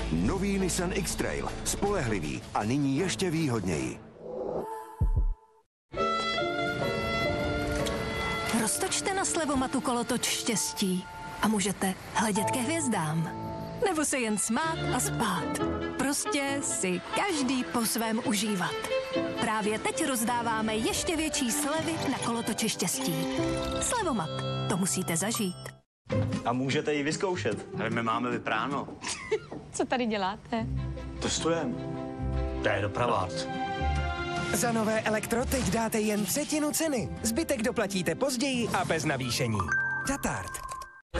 Nový Nissan X-Trail. Spolehlivý a nyní ještě výhodněji. Roztočte na slevomatu kolotoč štěstí a můžete hledět ke hvězdám. Nebo se jen smát a spát. Prostě si každý po svém užívat. Právě teď rozdáváme ještě větší slevy na kolotoče štěstí. Slevomat, to musíte zažít. A můžete ji vyzkoušet. Ale my máme vypráno. Co tady děláte? Testujeme. To je dopravák. Za nové Elektro teď dáte jen třetinu ceny. Zbytek doplatíte později a bez navýšení. Tatart.